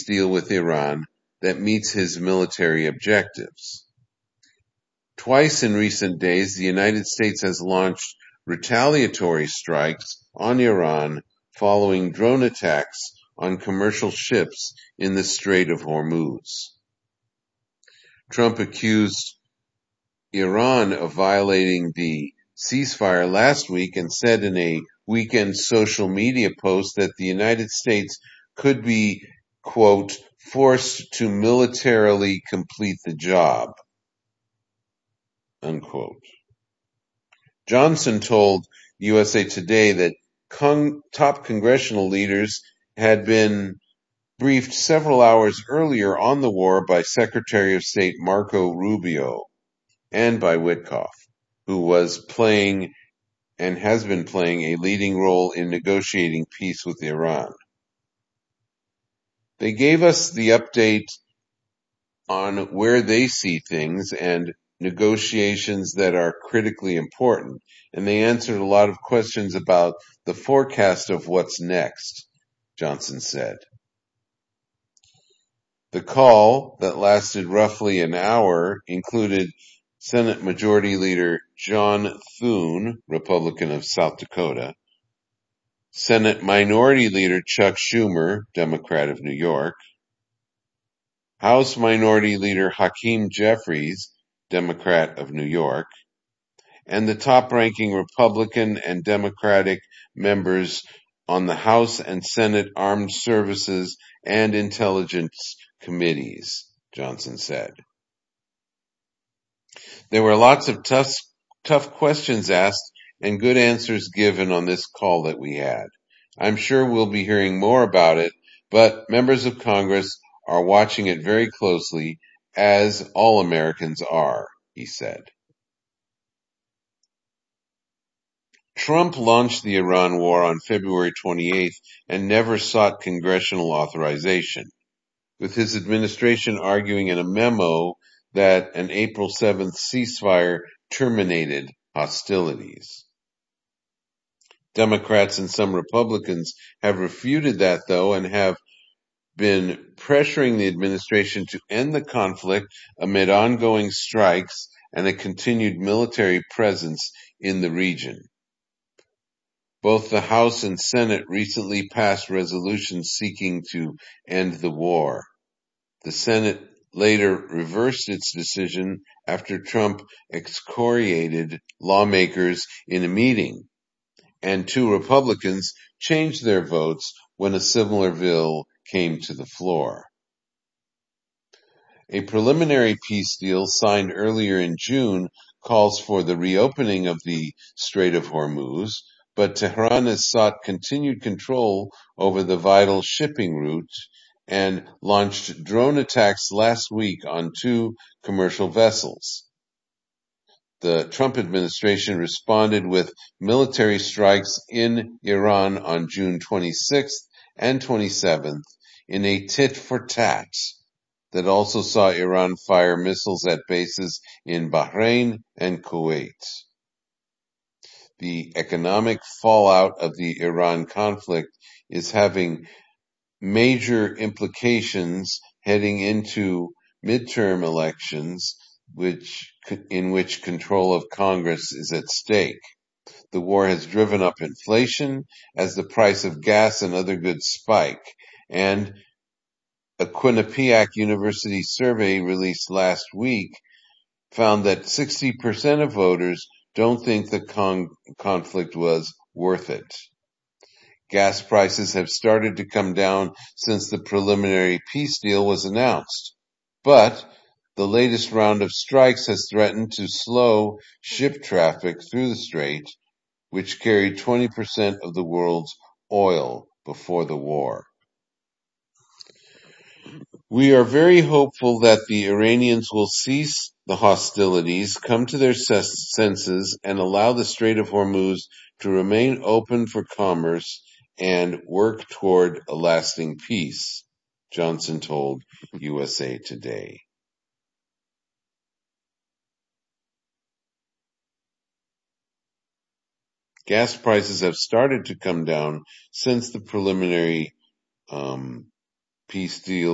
deal with Iran that meets his military objectives. Twice in recent days, the United States has launched retaliatory strikes on Iran following drone attacks on commercial ships in the Strait of Hormuz. Trump accused Iran of violating the ceasefire last week and said in a weekend social media post that the United States could be, quote, forced to militarily complete the job, unquote. Johnson told USA Today that top congressional leaders had been briefed several hours earlier on the war by Secretary of State Marco Rubio and by Witkoff, who was playing and has been playing a leading role in negotiating peace with Iran. They gave us the update on where they see things and negotiations that are critically important, and they answered a lot of questions about the forecast of what's next, Johnson said. The call, that lasted roughly an hour, included Senate Majority Leader John Thune, Republican of South Dakota, Senate Minority Leader Chuck Schumer, Democrat of New York, House Minority Leader Hakeem Jeffries, Democrat of New York, and the top-ranking Republican and Democratic members on the House and Senate Armed Services and Intelligence Committees, Johnson said. There were lots of tough questions asked and good answers given on this call that we had. I'm sure we'll be hearing more about it, but members of Congress are watching it very closely, as all Americans are, he said. Trump launched the Iran war on February 28th and never sought congressional authorization, with his administration arguing in a memo that an April 7th ceasefire terminated hostilities. Democrats and some Republicans have refuted that, though, and have been pressuring the administration to end the conflict amid ongoing strikes and a continued military presence in the region. Both the House and Senate recently passed resolutions seeking to end the war. The Senate later reversed its decision after Trump excoriated lawmakers in a meeting, and 2 Republicans changed their votes when a similar bill came to the floor. A preliminary peace deal signed earlier in June calls for the reopening of the Strait of Hormuz, but Tehran has sought continued control over the vital shipping route and launched drone attacks last week on 2 commercial vessels. The Trump administration responded with military strikes in Iran on June 26th and 27th in a tit-for-tat that also saw Iran fire missiles at bases in Bahrain and Kuwait. The economic fallout of the Iran conflict is having major implications heading into midterm elections, in which control of Congress is at stake. The war has driven up inflation as the price of gas and other goods spike, and a Quinnipiac University survey released last week found that 60% of voters don't think the conflict was worth it. Gas prices have started to come down since the preliminary peace deal was announced, but the latest round of strikes has threatened to slow ship traffic through the strait, which carried 20% of the world's oil before the war. We are very hopeful that the Iranians will cease the hostilities, come to their senses, and allow the Strait of Hormuz to remain open for commerce and work toward a lasting peace, Johnson told USA Today. Gas prices have started to come down since the preliminary peace deal